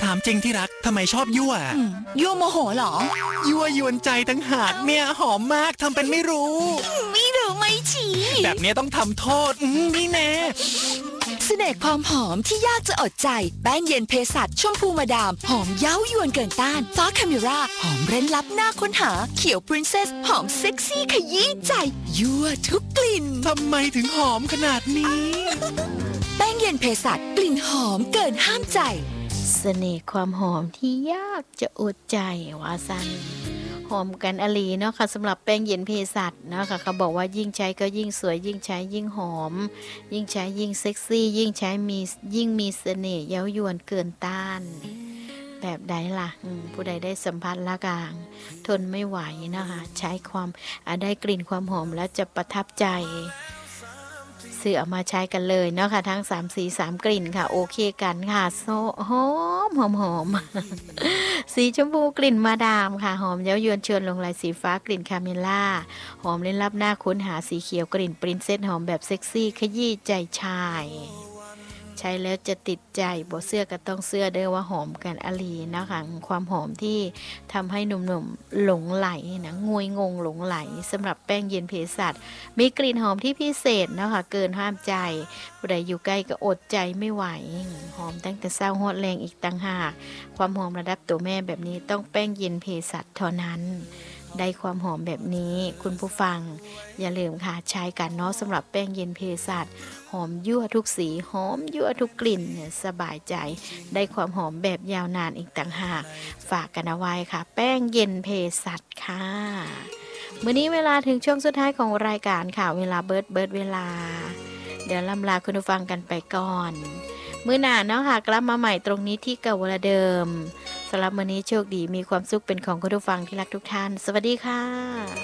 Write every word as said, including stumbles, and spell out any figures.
ถามจริงที่รักทำไมชอบยั่วยั่วโมโหเหรอยั่วยวนใจตั้งหากเนี่ยหอมมากทำเป็นไม่รู้ไม่รู้ไม่ชี้แบบนี้ต้องทำโทษนี่แน่เสน่ห์ความหอมที่ยากจะอดใจแป้งเย็นเภสัชชมพูมาดามหอมเย้ายวนเกินต้านฟ้าคาเมราหอมเร้นลับหน้าค้นหาเขียวปรินเซสหอมเซ็กซี่ขยี้ใจยั่วทุกกลิ่นทำไมถึงหอมขนาดนี้แป้งเย็นเภสัชกลิ่นหอมเกินห้ามใจเสน่ห์ความหอมที่ยากจะอดใจว่าซันหอมกันอลีเนาะค่ะสำหรับแป้งเย็นเภสัชเนาะค่ะเขาบอกว่ายิ่งใช้ก็ยิ่งสวยยิ่งใช้ยิ่งหอมยิ่งใช้ยิ่งเซ็กซี่ยิ่งใช้มียิ่งมีเสน่ห์เย้ายวนเกินต้านแบบใดล่ะผู้ใดได้สัมผัสละกางทนไม่ไหวนะคะใช้ความได้กลิ่นความหอมแล้วจะประทับใจซื้อเอามาใช้กันเลยเนาะค่ะทั้งสามสีสามกลิ่นค่ะโอเคกันค่ะโซหอมหอมหอมสีชมพูกลิ่นมาดามค่ะหอมเย้ายวนชวนลงลายสีฟ้ากลิ่นคาเมล่าหอมเล่นลับหน้าค้นหาสีเขียวกลิ่นปรินเซสหอมแบบเซ็กซี่ขยี้ใจชายใช้แล้วจะติดใจบ่เสื้อก็ต้องเสื้อเด้อว่าหอมกันอลีนะคะความหอมที่ทำให้หนุ่มๆหลงไหลนะงวยงงหลงไหลสำหรับแป้งเย็นเภสัชมีกลิ่นหอมที่พิเศษนะคะเกินห้ามใจผู้ใดอยู่ใกล้ก็อดใจไม่ไหวหอมตั้งแต่เศร้าฮอดแรงอีกต่างหากความหอมระดับตัวแม่แบบนี้ต้องแป้งเย็นเภสัชเท่านั้นได้ความหอมแบบนี้คุณผู้ฟังอย่าลืมค่ะใช้กันเนาะสำหรับแป้งเย็นเภสัชหอมยั่วทุกสีหอมยั่วทุกกลิ่นเนี่ยสบายใจได้ความหอมแบบยาวนานอีกต่างหากฝากกันเอาไว้ค่ะแป้งเย็นเภสัชค่ะมื้อนี้เวลาถึงช่วงสุดท้ายของรายการค่ะเวลาเบิร์ดเบิร์ดเวลาเดี๋ยวล่ำลาคุณผู้ฟังกันไปก่อนมื้อหน้าเนาะค่ะกลับมาใหม่ตรงนี้ที่เก่าเวลาเดิมสำหรับมื้อนี้โชคดีมีความสุขเป็นของคุณผู้ฟังที่รักทุกท่านสวัสดีค่ะ